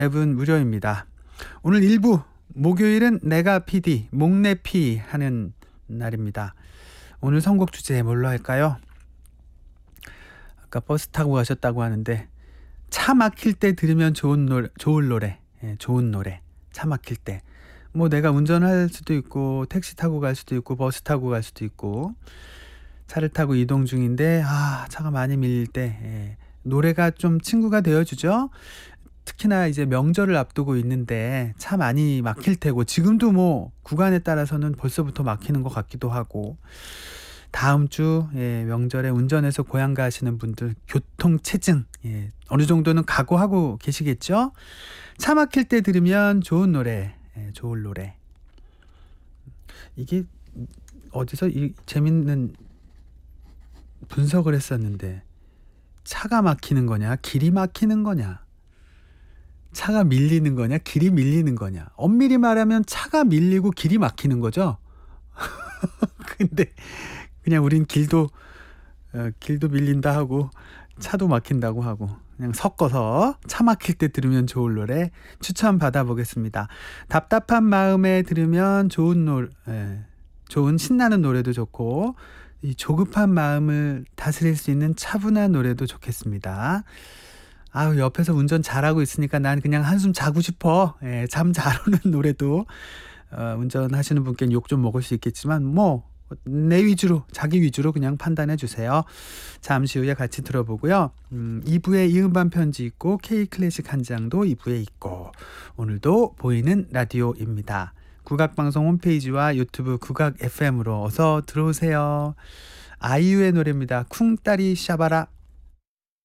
앱은 무료입니다. 오늘 1부 목요일은 내가 PD 목내피 하는 날입니다. 오늘 선곡 주제 뭘로 할까요? 아까 버스 타고 가셨다고 하는데 차 막힐 때 들으면 좋은 노래, 좋은 노래. 차 막힐 때 뭐 내가 운전할 수도 있고 택시 타고 갈 수도 있고 버스 타고 갈 수도 있고 차를 타고 이동 중인데 차가 많이 밀릴 때 노래가 좀 친구가 되어주죠. 특히나 이제 명절을 앞두고 있는데 차 많이 막힐 테고 지금도 뭐 구간에 따라서는 벌써부터 막히는 것 같기도 하고 다음 주 명절에 운전해서 고향 가시는 분들 교통체증 어느 정도는 각오하고 계시겠죠? 차 막힐 때 들으면 좋은 노래, 좋을 노래. 이게 어디서 이 재밌는 분석을 했었는데 차가 막히는 거냐 길이 막히는 거냐 차가 밀리는 거냐 길이 밀리는 거냐 엄밀히 말하면 차가 밀리고 길이 막히는 거죠. 근데 그냥 우린 길도 밀린다 하고 차도 막힌다고 하고 그냥 섞어서 차 막힐 때 들으면 좋을 노래 추천 받아보겠습니다. 답답한 마음에 들으면 좋은 신나는 노래도 좋고 이 조급한 마음을 다스릴 수 있는 차분한 노래도 좋겠습니다. 옆에서 운전 잘하고 있으니까 난 그냥 한숨 자고 싶어. 잠 잘 오는 노래도 운전하시는 분께는 욕 좀 먹을 수 있겠지만 뭐 내 위주로 자기 위주로 그냥 판단해 주세요. 잠시 후에 같이 들어보고요. 2부에 이음반 편지 있고 K클래식 한 장도 2부에 있고 오늘도 보이는 라디오입니다. 국악방송 홈페이지와 유튜브 국악 FM으로 어서 들어오세요. 아이유의 노래입니다. 쿵따리 샤바라.